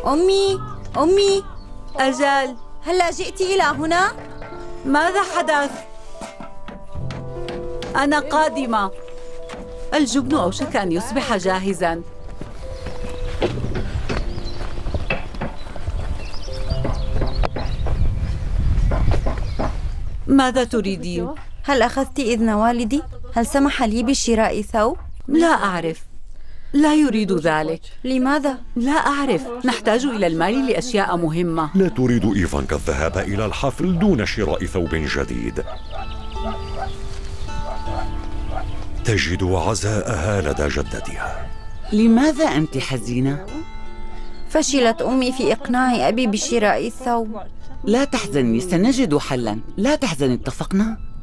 أمي أمي، أجل، هلّا جئت إلى هنا؟ ماذا حدث؟ أنا قادمة. الجبن أوشك أن يصبح جاهزاً. ماذا تريدين؟ هل أخذت إذن والدي؟ هل سمح لي بشراء ثوب؟ لا أعرف. لا يريد ذلك. لماذا؟ لا أعرف. نحتاج إلى المال لأشياء مهمة. لا تريد إيفانكا الذهاب إلى الحفل دون شراء ثوب جديد. تجد عزاءها لدى جدتها. لماذا أنت حزينة؟ فشلت أمي في إقناع أبي بشراء الثوب. لا تحزني، سنجد حلاً. لا تحزني، اتفقنا؟